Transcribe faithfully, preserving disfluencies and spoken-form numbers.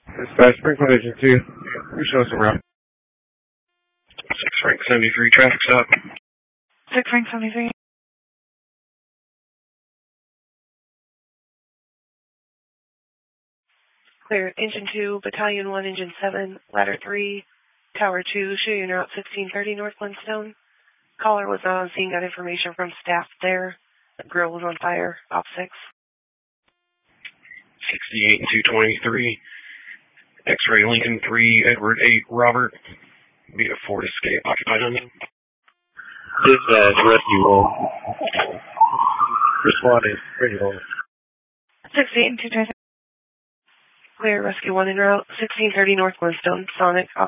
Dispatch, Springfield Agent two. You show us around. six Frank seventy-three, traffic stop. six Frank seventy-three. Clear, Engine two, Battalion one, Engine seven, Ladder three, Tower two, shooting route sixteen thirty North Flintstone. Caller was not on scene, got information from staff there. The grill was on fire, op six. sixty-eight and two twenty-three. X-ray Lincoln three, Edward eight, Robert. Be a Ford Escape occupied on them. Dispatch, rescue one. Responding, bring it on. sixty-eight and two twenty-three. Clear, rescue one en route, sixteen thirty North Flintstone, Sonic,